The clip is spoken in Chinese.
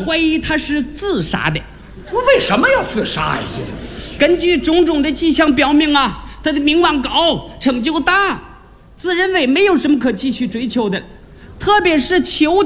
怀疑他是自杀的。 我为什么要自杀呀？ 根据种种的迹象表明啊，他的名望高，成就大，自认为没有什么可继续追求的，特别是求